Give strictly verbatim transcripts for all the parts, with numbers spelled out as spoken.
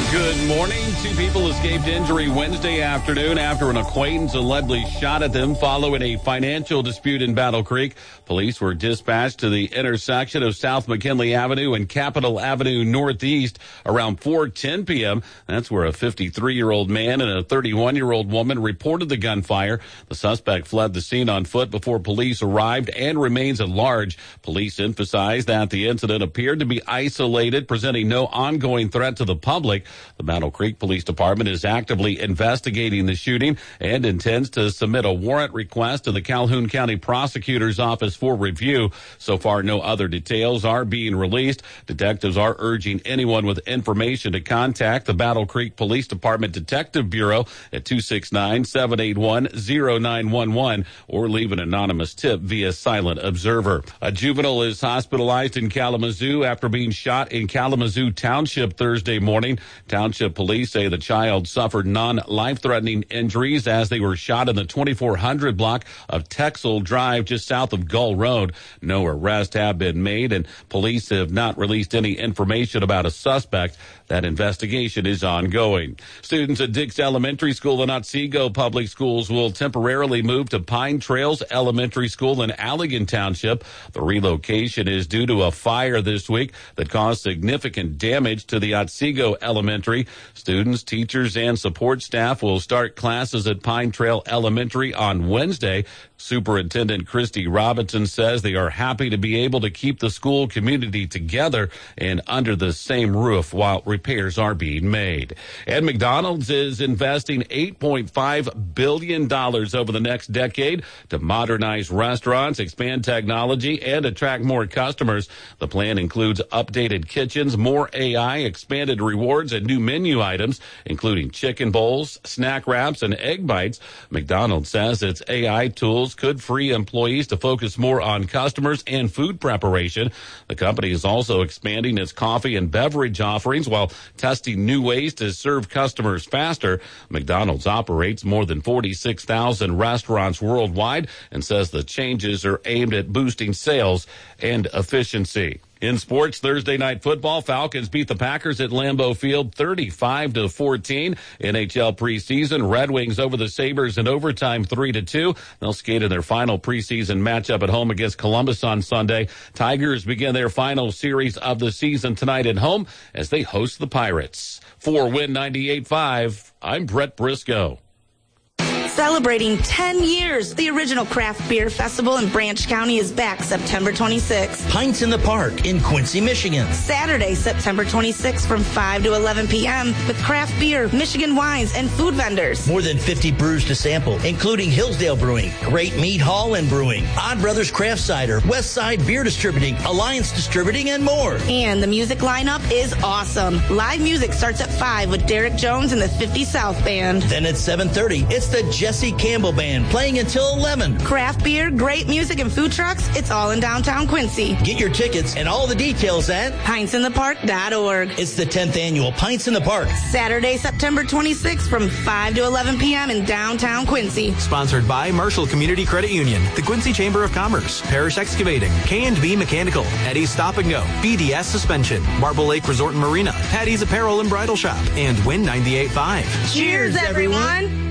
Good morning. Two people escaped injury Wednesday afternoon after an acquaintance allegedly shot at them following a financial dispute in Battle Creek. Police were dispatched to the intersection of South McKinley Avenue and Capitol Avenue Northeast around four ten p.m. That's where a fifty-three-year-old man and a thirty-one-year-old woman reported the gunfire. The suspect fled the scene on foot before police arrived and remains at large. Police emphasized that the incident appeared to be isolated, presenting no ongoing threat to the public. The Battle Creek Police Department is actively investigating the shooting and intends to submit a warrant request to the Calhoun County Prosecutor's Office for review. So far, no other details are being released. Detectives are urging anyone with information to contact the Battle Creek Police Department Detective Bureau at two six nine, seven eight one, zero nine one one or leave an anonymous tip via Silent Observer. A juvenile is hospitalized in Kalamazoo after being shot in Kalamazoo Township Thursday morning. Township police say the child suffered non-life-threatening injuries as they were shot in the twenty-four hundred block of Texel Drive just south of Gull Road. No arrests have been made, and police have not released any information about a suspect. That investigation is ongoing. Students at Dix Elementary School in Otsego Public Schools will temporarily move to Pine Trails Elementary School in Allegan Township. The relocation is due to a fire this week that caused significant damage to the Otsego Elementary. Students, teachers, and support staff will start classes at Pine Trail Elementary on Wednesday. Superintendent Christy Robinson says they are happy to be able to keep the school community together and under the same roof while repairs are being made. And McDonald's is investing eight point five billion dollars over the next decade to modernize restaurants, expand technology, and attract more customers. The plan includes updated kitchens, more A I, expanded rewards, and new menu items, including chicken bowls, snack wraps, and egg bites. McDonald's says its A I tools could free employees to focus more on customers and food preparation. The company is also expanding its coffee and beverage offerings while testing new ways to serve customers faster. McDonald's operates more than forty-six thousand restaurants worldwide and says the changes are aimed at boosting sales and efficiency. In sports, Thursday night football, Falcons beat the Packers at Lambeau Field thirty-five to fourteen. N H L preseason, Red Wings over the Sabres in overtime three to two. They'll skate in their final preseason matchup at home against Columbus on Sunday. Tigers begin their final series of the season tonight at home as they host the Pirates. For Win ninety-eight point five, I'm Brett Briscoe. Celebrating ten years, the original craft beer festival in Branch County is back September twenty-sixth. Pints in the Park in Quincy, Michigan. Saturday, September twenty-sixth from five to eleven p.m. with craft beer, Michigan wines, and food vendors. More than fifty brews to sample, including Hillsdale Brewing, Great Meat Hall and Brewing, Odd Brothers Craft Cider, West Side Beer Distributing, Alliance Distributing, and more. And the music lineup is awesome. Live music starts at five with Derek Jones and the fifty South Band. Then at seven thirty, it's the Jesse Campbell Band playing until eleven. Craft beer, great music, and food trucks, it's all in downtown Quincy. Get your tickets and all the details at pints in the park dot org. It's the tenth annual Pints in the Park. Saturday, September twenty-sixth from five to eleven p.m. in downtown Quincy. Sponsored by Marshall Community Credit Union, the Quincy Chamber of Commerce, Parish Excavating, K and B Mechanical, Eddie's Stop and Go, B D S Suspension, Marble Lake Resort and Marina, Patty's Apparel and Bridal Shop, and Win ninety-eight point five. Cheers, everyone!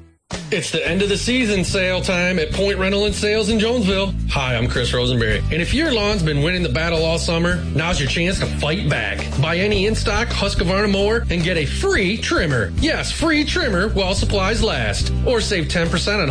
It's the end of the season sale time at Point Rental and Sales in Jonesville. Hi, I'm Chris Rosenberry. And if your lawn's been winning the battle all summer, now's your chance to fight back. Buy any in-stock Husqvarna mower and get a free trimmer. Yes, free trimmer while supplies last. Or save ten percent on